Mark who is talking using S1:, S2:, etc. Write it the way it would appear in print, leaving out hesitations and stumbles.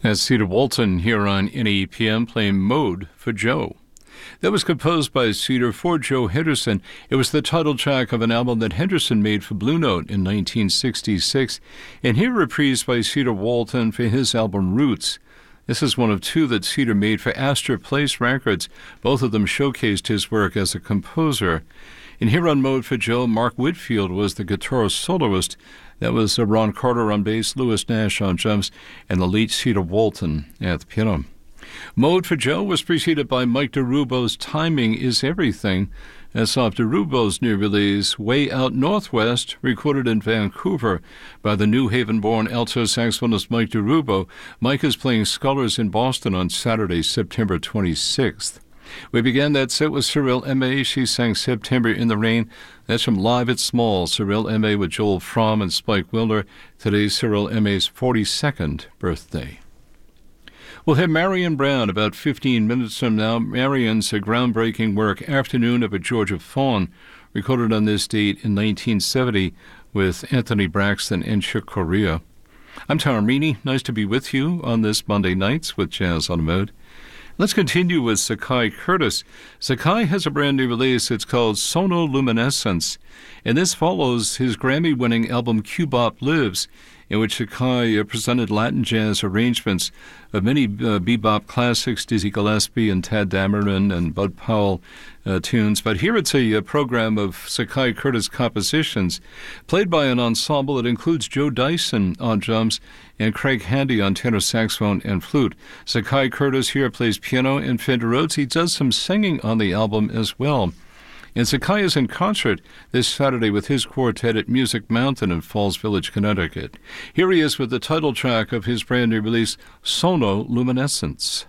S1: That's Cedar Walton here on NEPM playing Mode for Joe. That was composed by Cedar for Joe Henderson. It was the title track of an album that Henderson made for Blue Note in 1966, and here reprised by Cedar Walton for his album Roots. This is one of two that Cedar made for Astor Place Records. Both of them showcased his work as a composer. And here on Mode for Joe, Mark Whitfield was the guitar soloist. That was Ron Carter on bass, Louis Nash on drums, and the lead Cedar Walton at the piano. Mode for Joe was preceded by Mike DeRubo's Timing is Everything. That's off DeRubo's new release, Way Out Northwest, recorded in Vancouver by the New Haven-born alto saxophonist Mike DeRubo. Mike is playing Scholars in Boston on Saturday, September 26th. We began that set with Cyril M.A. She sang September in the Rain. That's from Live at Small, Cyril M.A. with Joel Fromm and Spike Wilder. Today's Cyril M.A.'s 42nd birthday. We'll have Marion Brown about 15 minutes from now. Marion's groundbreaking work, Afternoon of a Georgia Fawn, recorded on this date in 1970 with Anthony Braxton and Chick Corea. I'm Tom Meany. Nice to be with you on this Monday nights with Jazz on the Mode. Let's continue with Zakai Curtis. Zakai has a brand new release. It's called Sonoluminescence, and this follows his Grammy-winning album Cubop Lives, in which Zakai presented Latin jazz arrangements of many bebop classics, Dizzy Gillespie and Tad Dameron and Bud Powell tunes. But here it's a program of Zakai Curtis compositions, played by an ensemble that includes Joe Dyson on drums and Craig Handy on tenor saxophone and flute. Zakai Curtis here plays piano and Fender Rhodes. He does some singing on the album as well. And Zakai is in concert this Saturday with his quartet at Music Mountain in Falls Village, Connecticut. Here he is with the title track of his brand new release, Sonoluminescence.